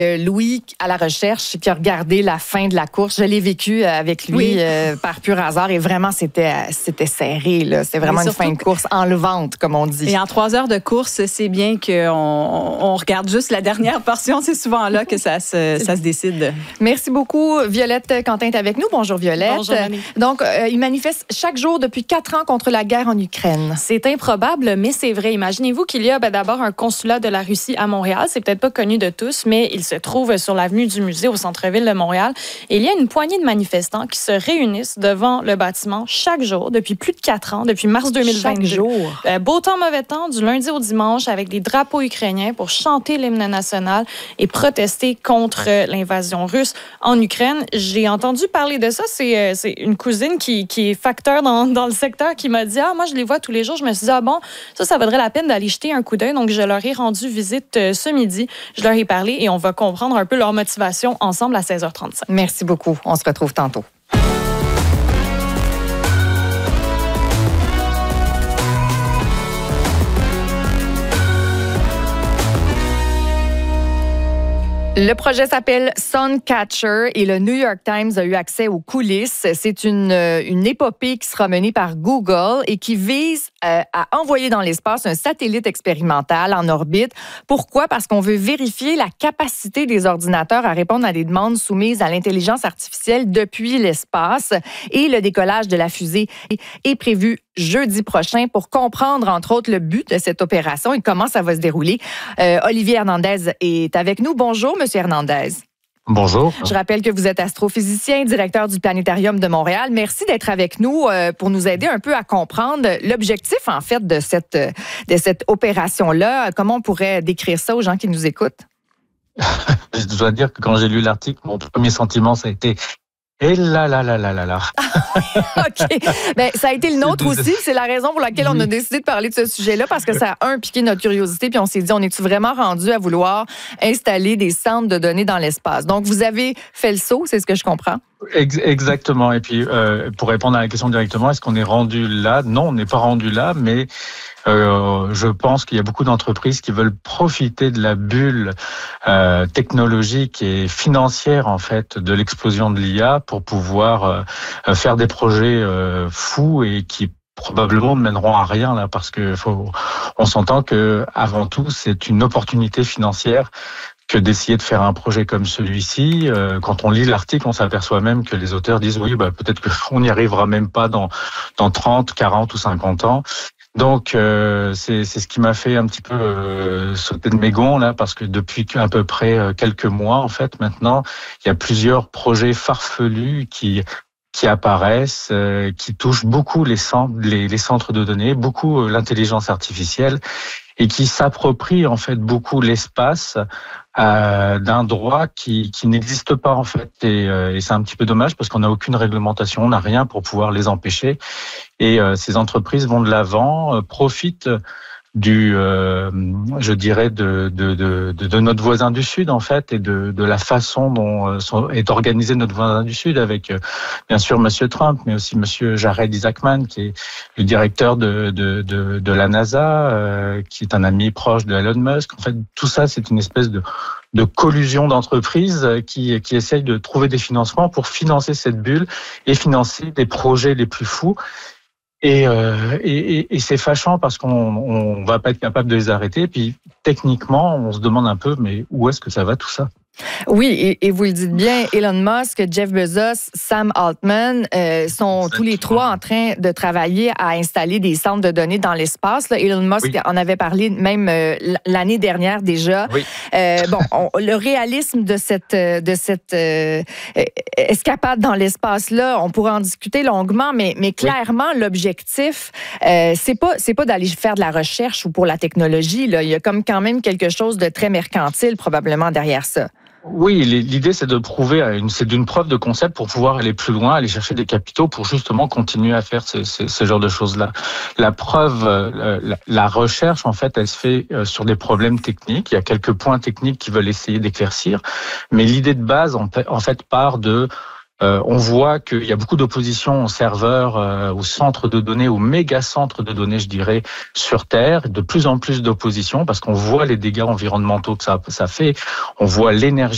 Louis à la recherche qui a regardé la fin de la course. Je l'ai vécu avec lui par pur hasard et vraiment, c'était serré. Là. C'était vraiment une fin de course enlevante, comme on dit. Et en 3 heures de course, c'est bien qu'on regarde juste la dernière portion. C'est souvent là que ça se décide. Merci beaucoup. Violette Quentin est avec nous. Bonjour, Violette. Bonjour, Annie. Donc, il manifeste chaque jour depuis 4 ans contre la guerre en Ukraine. C'est improbable, mais c'est vrai. Imaginez-vous qu'il y a d'abord un consulat de la Russie à Montréal. C'est peut-être pas connu de tous, mais il se trouve sur l'avenue du Musée au centre-ville de Montréal. Et il y a une poignée de manifestants qui se réunissent devant le bâtiment chaque jour depuis plus de 4 ans, depuis mars 2022. Chaque jour. Beau temps, mauvais temps, du lundi au dimanche, avec des drapeaux ukrainiens pour chanter l'hymne national et protester contre l'invasion russe en Ukraine. J'ai entendu parler de ça. C'est une cousine qui est facteur dans le secteur qui m'a dit « Ah, moi, je les vois tous les jours. » Je me suis dit « Ah bon, ça vaudrait la peine d'aller jeter un coup d'œil. » Donc, je leur ai rendu visite ce midi. Je leur ai parlé et on va comprendre un peu leur motivation ensemble à 16h35. Merci beaucoup. On se retrouve tantôt. Le projet s'appelle Suncatcher et le New York Times a eu accès aux coulisses. C'est une épopée qui sera menée par Google et qui vise à envoyer dans l'espace un satellite expérimental en orbite. Pourquoi? Parce qu'on veut vérifier la capacité des ordinateurs à répondre à des demandes soumises à l'intelligence artificielle depuis l'espace. Et le décollage de la fusée est prévu jeudi prochain pour comprendre, entre autres, le but de cette opération et comment ça va se dérouler. Olivier Hernandez est avec nous. Bonjour, Monsieur Hernandez. Bonjour. Je rappelle que vous êtes astrophysicien, directeur du Planétarium de Montréal. Merci d'être avec nous pour nous aider un peu à comprendre l'objectif, en fait, de cette opération-là. Comment on pourrait décrire ça aux gens qui nous écoutent? Je dois dire que quand j'ai lu l'article, mon premier sentiment, ça a été et là. OK. Ben, ça a été le nôtre aussi. C'est la raison pour laquelle on a décidé de parler de ce sujet-là, parce que ça a piqué notre curiosité, puis on s'est dit, on est-tu vraiment rendu à vouloir installer des centres de données dans l'espace? Donc, vous avez fait le saut, c'est ce que je comprends? Exactement. Et puis, pour répondre à la question directement, est-ce qu'on est rendu là? Non, on n'est pas rendu là, mais je pense qu'il y a beaucoup d'entreprises qui veulent profiter de la bulle technologique et financière, en fait, de l'explosion de l'IA pour pouvoir faire des projets fous et qui probablement ne mèneront à rien là, parce que on s'entend que avant tout c'est une opportunité financière que d'essayer de faire un projet comme celui-ci. Quand on lit l'article, on s'aperçoit même que les auteurs disent oui, peut-être qu'on n'y arrivera même pas dans 30, 40 ou 50 ans. Donc c'est ce qui m'a fait un petit peu sauter de mes gonds là, parce que depuis à peu près quelques mois en fait maintenant, il y a plusieurs projets farfelus qui apparaissent, qui touchent beaucoup les centres de données, beaucoup l'intelligence artificielle, et qui s'approprient en fait beaucoup l'espace d'un droit qui n'existe pas en fait, et c'est un petit peu dommage parce qu'on n'a aucune réglementation, on n'a rien pour pouvoir les empêcher, et ces entreprises vont de l'avant, profitent je dirais de notre voisin du Sud en fait, et de la façon dont est organisé notre voisin du Sud, avec bien sûr Monsieur Trump, mais aussi Monsieur Jared Isaacman, qui est le directeur de la NASA, qui est un ami proche de Elon Musk. En fait, tout ça, c'est une espèce de collusion d'entreprises qui essayent de trouver des financements pour financer cette bulle et financer des projets les plus fous. Et c'est fâchant parce qu'on va pas être capable de les arrêter. Puis techniquement, on se demande un peu, mais où est-ce que ça va tout ça? Oui, et vous le dites bien, Elon Musk, Jeff Bezos, Sam Altman sont tous les trois en train de travailler à installer des centres de données dans l'espace. Là, Elon Musk en avait parlé même l'année dernière déjà. Oui. Le réalisme de cette escapade dans l'espace-là, on pourrait en discuter longuement, mais clairement, l'objectif, c'est pas d'aller faire de la recherche ou pour la technologie. Là. Il y a quand même quelque chose de très mercantile probablement derrière ça. Oui, l'idée c'est de prouver, c'est d'une preuve de concept pour pouvoir aller plus loin, aller chercher des capitaux pour justement continuer à faire ce genre de choses-là. La preuve, la recherche en fait, elle se fait sur des problèmes techniques. Il y a quelques points techniques qui veulent essayer d'éclaircir, mais l'idée de base en fait part de on voit qu'il y a beaucoup d'opposition aux serveurs, aux centres de données, aux méga centres de données, je dirais, sur Terre. De plus en plus d'opposition parce qu'on voit les dégâts environnementaux que ça fait. On voit l'énergie